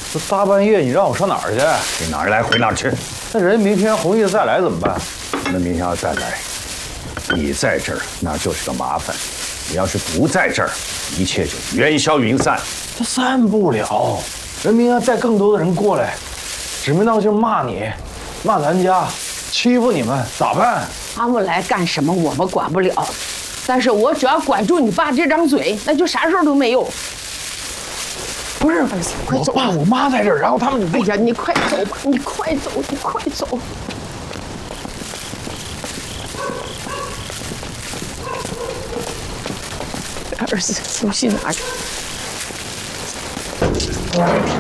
这大半夜你让我上哪儿去？ 你哪儿来回哪儿去。 那人明天弘毅再来怎么办？ 那明天要再来，你在这儿那就是个麻烦。你要是不在这儿，一切就烟消云散。 这散不了，人明天再更多的人过来，指名道姓骂你，骂咱家，欺负你们，咋办？ 他们来干什么我们管不了，但是我只要管住你爸这张嘴，那就啥事儿都没有。 不是， 快走！ 我爸我妈在这儿，然后他们…… 哎呀，你快走吧，你快走，你快走！儿子，东西拿着。